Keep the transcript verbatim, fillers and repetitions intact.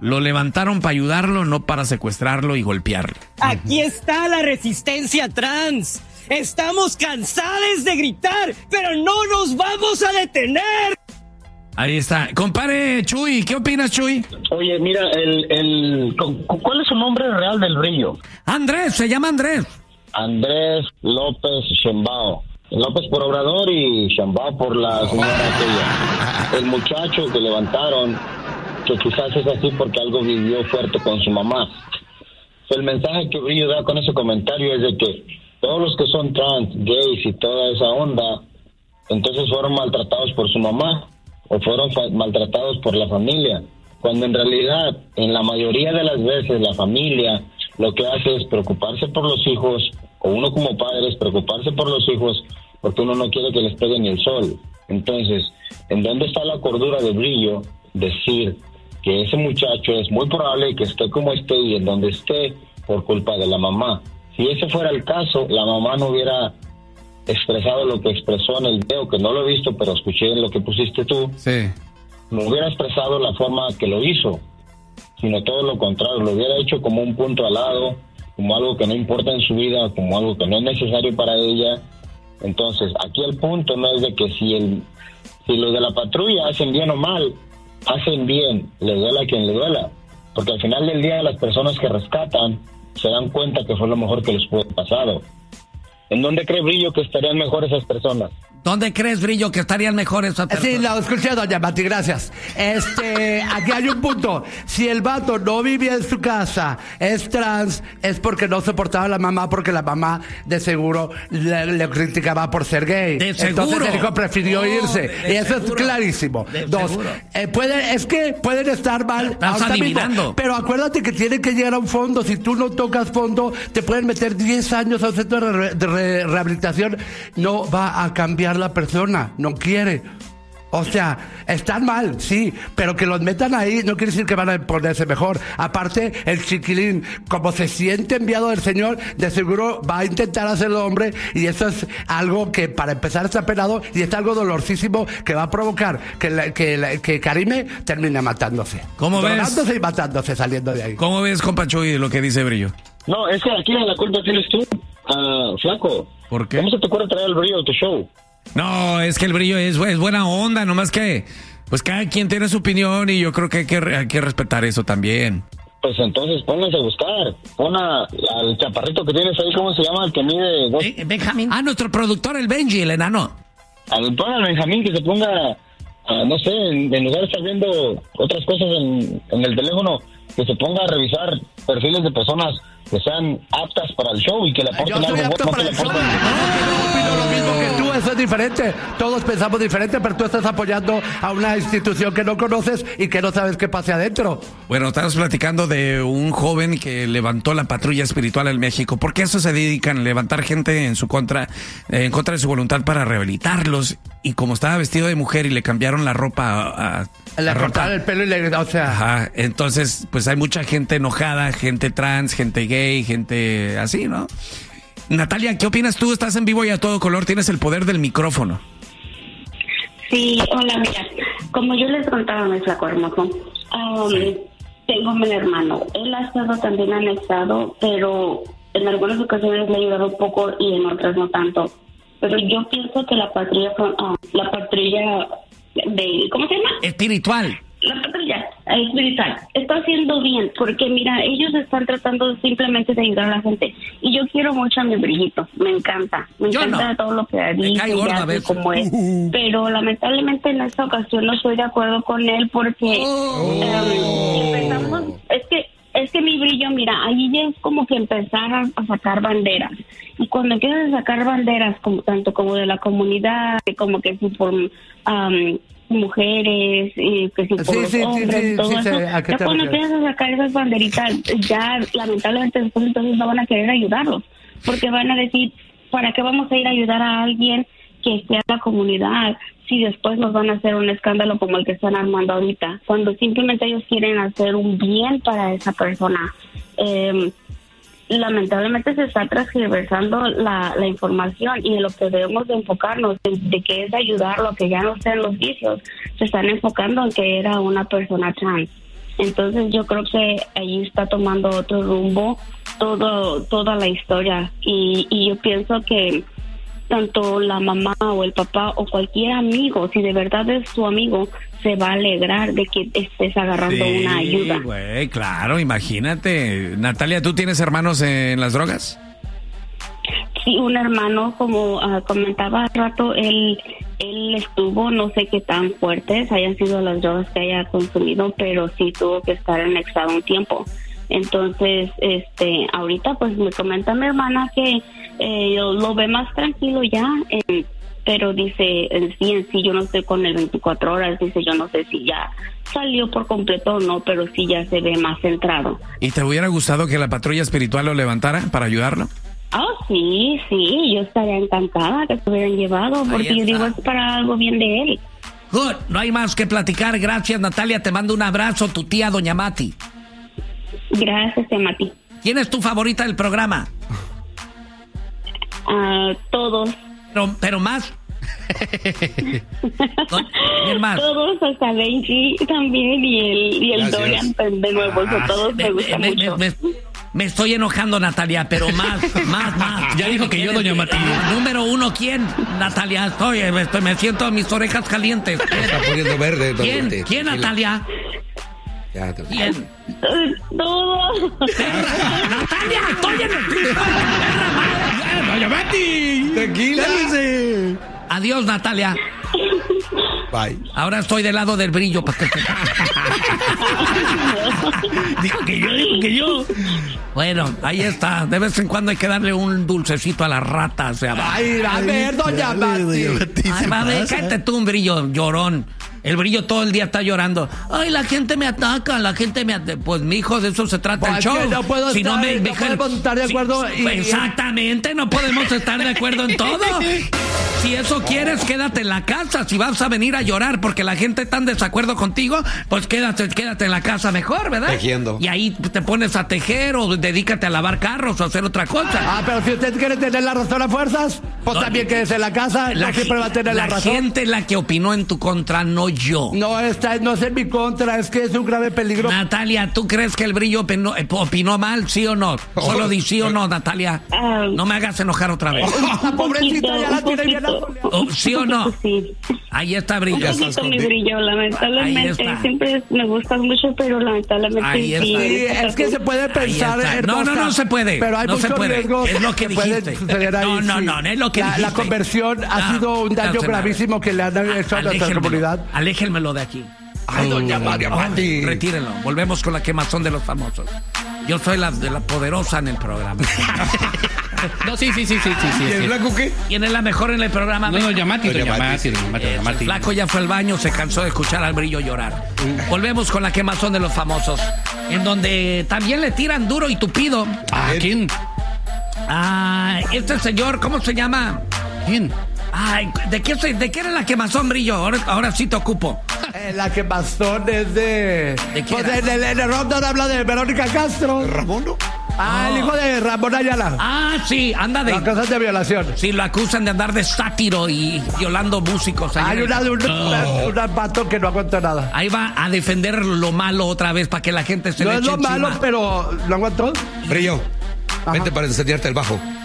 Lo levantaron para ayudarlo, no para secuestrarlo y golpearlo. Aquí está la resistencia trans. Estamos cansados de gritar, pero no nos vamos a detener. Ahí está. Compare, Chuy, ¿qué opinas, Chuy? Oye, mira, el, el, ¿cuál es su nombre real del Brillo? Andrés, se llama Andrés. Andrés López Sheinbaum. López por Obrador y Sheinbaum por la señora aquella. El muchacho que levantaron, que quizás es así porque algo vivió fuerte con su mamá. El mensaje que Brillo da con ese comentario es de que todos los que son trans, gays y toda esa onda, entonces fueron maltratados por su mamá o fueron fa- maltratados por la familia, cuando en realidad, en la mayoría de las veces, la familia lo que hace es preocuparse por los hijos, o uno como padre es preocuparse por los hijos, porque uno no quiere que les pegue ni el sol. Entonces, ¿en dónde está la cordura de Brillo? Decir que ese muchacho es muy probable que esté como esté y en donde esté por culpa de la mamá. Si ese fuera el caso, la mamá no hubiera expresado lo que expresó en el video, que no lo he visto, pero escuché lo que pusiste tú. Sí. No hubiera expresado la forma que lo hizo, sino todo lo contrario, lo hubiera hecho como un punto al lado, como algo que no importa en su vida, como algo que no es necesario para ella. Entonces, aquí el punto no es de que si el si los de la patrulla hacen bien o mal, hacen bien, le duela a quien le duela, porque al final del día las personas que rescatan se dan cuenta que fue lo mejor que les pudo haber pasado. ¿En dónde cree Brillo que estarían mejor esas personas? ¿Dónde crees, Brillo, que estarían mejor esas personas? Sí, lo escuché, doña Mati, gracias. Este, aquí hay un punto. Si el vato no vivía en su casa, es trans, es porque no soportaba a la mamá, porque la mamá de seguro le, le criticaba por ser gay. De seguro. Entonces el hijo prefirió No, irse. de- de y eso seguro. es clarísimo. De Dos, seguro. eh, puede, es que pueden estar mal Estás ahorita mismo, adivinando. pero acuérdate que tiene que llegar a un fondo. Si tú no tocas fondo, te pueden meter diez años a un centro de, re- de re- rehabilitación. No va a cambiar la persona. No quiere. O sea, están mal, sí, pero que los metan ahí no quiere decir que van a ponerse mejor. Aparte, el chiquilín, como se siente enviado del Señor, de seguro va a intentar hacerlo hombre, y eso es algo que para empezar está penado y es algo dolorosísimo que va a provocar que, la, que, la, que Karime termine matándose. ¿Cómo ves? Drogándose y matándose saliendo de ahí. ¿Cómo ves, compa Chuy, lo que dice Brillo? No, es que aquí la culpa tienes tú, uh, flaco. ¿Por qué? ¿Cómo se te ocurre traer el Brillo a tu show? No, es que el Brillo es, es buena onda, nomás que pues cada quien tiene su opinión y yo creo que hay que, hay que respetar eso también. Pues entonces pónganse a buscar. Pon a- al chaparrito que tienes ahí, ¿cómo se llama? El que mide dos. Eh, Benjamín. Ah, nuestro productor, el Benji, el enano. Al, pon al Benjamín que se ponga, a, no sé, en, en lugar de estar viendo otras cosas en, en el teléfono, que se ponga a revisar perfiles de personas que sean aptas para el show y que le Yo aporten soy algo apto bueno. para que el le show. aporten- Yo opino lo mismo que tú, eso es diferente. Todos pensamos diferente, pero tú estás apoyando a una institución que no conoces y que no sabes qué pase adentro. Bueno, estamos platicando de un joven que levantó la patrulla espiritual en México. ¿Por qué eso se dedican a levantar gente en su contra, eh, en contra de su voluntad para rehabilitarlos? Y como estaba vestido de mujer y le cambiaron la ropa a, a Le la ropa- cortaron el pelo y le... O sea... Ajá, entonces pues hay mucha gente enojada, gente trans, gente gay, gente así, ¿no? Natalia, ¿qué opinas tú? Estás en vivo y a todo color, tienes el poder del micrófono. Sí, hola, mira, como yo les contaba, mi flaco hermoso, um, Sí. tengo un hermano. Él ha estado también anexado, pero en algunas ocasiones le ha ayudado un poco y en otras no tanto. Pero yo pienso que la patrulla, uh, la patrulla de, ¿cómo se llama? Espiritual. La patrulla espiritual está haciendo bien, porque mira, ellos están tratando simplemente de ayudar a la gente. Y yo quiero mucho a mi Brillito, me encanta, me Yo encanta no. todo lo que Me dice cae y gordo a hace veces. como es. Uh. Pero lamentablemente en esta ocasión no estoy de acuerdo con él porque Oh. em, empezamos, es que es que mi Brillo, mira, ahí ya es como que empezar a, a sacar banderas. Y cuando empiezas a sacar banderas, como tanto como de la comunidad, como que si por um, mujeres, y que si por Sí, los sí, sí, hombres, sí, todo sí, eso, sé a qué ya te cuando refieres. empiezas a sacar esas banderitas, ya lamentablemente después entonces no van a querer ayudarlos, porque van a decir, ¿para qué vamos a ir a ayudar a alguien que esté en la comunidad si después nos van a hacer un escándalo como el que están armando ahorita? Cuando simplemente ellos quieren hacer un bien para esa persona. Eh, lamentablemente se está transgiversando la, la información, y en lo que debemos de enfocarnos de, de que es ayudarlo, que ya no sean los vicios, se están enfocando en que era una persona trans. Entonces yo creo que allí está tomando otro rumbo todo toda la historia y, y yo pienso que tanto la mamá o el papá o cualquier amigo, si de verdad es tu amigo, se va a alegrar de que estés agarrando Sí, una ayuda. Güey, claro, imagínate. Natalia, ¿tú tienes hermanos en las drogas? Sí, un hermano, como uh, comentaba hace rato, él, él estuvo, no sé qué tan fuertes hayan sido las drogas que haya consumido, pero sí tuvo que estar anexado un tiempo. Entonces, este, ahorita pues me comenta mi hermana que eh, lo ve más tranquilo ya, eh, pero dice, en sí, en sí, yo no estoy con el veinticuatro horas, dice, yo no sé si ya salió por completo o no, pero sí ya se ve más centrado. ¿Y te hubiera gustado que la patrulla espiritual lo levantara para ayudarlo? Oh, sí, sí, yo estaría encantada que se hubieran llevado, porque yo digo, es para algo bien de él. Good, no hay más que platicar. Gracias, Natalia, te mando un abrazo, tu tía Doña Mati. Gracias, Mati. ¿Quién es tu favorita del programa? Uh, todos. Pero, pero más. ¿Quién más? Todos, hasta Benji también y el, y el Gracias. Dorian de nuevo, Ah, todos me, me, gustan me, mucho. me, me, me estoy enojando, Natalia, pero más, más, más. Ya dijo que yo, Doña Mati. Número uno, ¿quién? Natalia, estoy, estoy, me siento mis orejas calientes. Se está poniendo verde. ¿Quién? Dorothy. ¿Quién, Natalia? Ya, te- ¿Quién? Todos. Natalia, estoy en el... ¡Doña Mati! Tranquila. Adiós, Natalia. Bye. Ahora estoy del lado del brillo. Dijo que yo, dijo que yo. Bueno, ahí está. De vez en cuando hay que darle un dulcecito a las ratas. O sea, Ay, a ver, doña Mati. Ay, va, ve, cállate tú, un brillo, llorón. El brillo todo el día está llorando. Ay, la gente me ataca, la gente me ataca. Pues, mijo, de eso se trata el Pues show. que no puedo Si estar- me- no me- podemos estar de acuerdo Sí, y- exactamente, no podemos estar de acuerdo en todo. Si eso quieres, quédate en la casa. Si vas a venir a llorar porque la gente está en desacuerdo contigo, pues quédate, quédate en la casa mejor, ¿verdad? Tejiendo. Y ahí te pones a tejer o dedícate a lavar carros o hacer otra cosa. Ah, pero si usted quiere tener la razón a fuerzas, pues No, también quédese en la casa, no siempre va a tener la, la razón. gente es la que opinó en tu contra, no yo. No, esta no es en mi contra, es que es un grave peligro. Natalia, ¿tú crees que el brillo opinó, eh, opinó mal, sí o no? Solo di sí o no, Natalia. Ah. No me hagas enojar otra vez. La pobrecita poquito, ya la un tiene bien poquito. asoleada. Oh, ¿sí o no? Sí. Ahí está brillo. Un poquito mi brillo, Ahí lamentablemente. está. Siempre me gustas mucho, pero lamentablemente Ahí sí. está. Sí, es que se puede pensar está. en No, no, no se puede. Pero hay No se muchos puede. riesgos Es lo que pueden dijiste. suceder ahí, No, no, sí. no, es lo que la, dijiste. La conversión ha No, sido un daño no hace nada. gravísimo que le han hecho a nuestra Aléjenmelo, comunidad. aléjenmelo de aquí. Ay, doña María Mati. Retírenlo. Volvemos con la quemazón de los famosos. Yo soy la de la poderosa en el programa. No, sí, sí, sí, sí, sí. sí, ¿Y el sí. blanco qué? ¿Quién es la mejor en el programa? No, Doña Mati, Doña Doña Mati. Mati, Doña Mati, Eh, Doña el Mati. flaco ya fue al baño, se cansó de escuchar al brillo llorar. Volvemos con la quemazón de los famosos, en donde también le tiran duro y tupido. ¿A quién? Ah, este señor, ¿cómo se llama? ¿Quién? Ay, ¿de qué, se- de qué era la quemazón, brillo? Ahora, ahora sí te ocupo. Eh, la que bastón es de. ¿De quién Pues era? en el, en el Ronda habla de Verónica Castro. ¿Ramón no? Ah, el No. hijo de Ramón Ayala. Ah, sí, anda de... Las cosas de violación. Sí, lo acusan de andar de sátiro y violando músicos. Ahí Hay en el- una de un, una pato que no aguanta nada. Ahí va a defender lo malo otra vez para que la gente se No le es eche lo malo, encima. pero ¿lo aguantó? Brillo. Ajá. Vente para enseñarte el bajo.